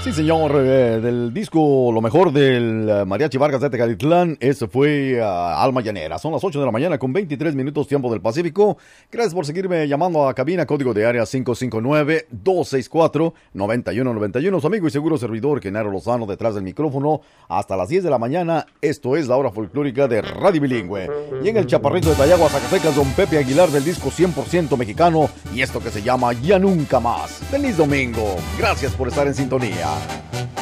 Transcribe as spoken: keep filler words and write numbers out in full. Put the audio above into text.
Sí, señor, eh, del disco Lo Mejor del eh, Mariachi Vargas de Tecalitlán, ese fue uh, Alma Llanera. Son las ocho de la mañana con veintitrés minutos tiempo del Pacífico. Gracias por seguirme llamando a cabina, código de área cinco cinco nueve, dos seis cuatro, nueve uno nueve uno. Su amigo y seguro servidor, Genaro Lozano, detrás del micrófono, hasta las diez de la mañana. Esto es la hora folclórica de Radio Bilingüe. Y en el chaparrito de Tayagua, Zacatecas, don Pepe Aguilar del disco cien por ciento mexicano, y esto que se llama Ya Nunca Más. ¡Feliz domingo! Gracias por estar en sintonía.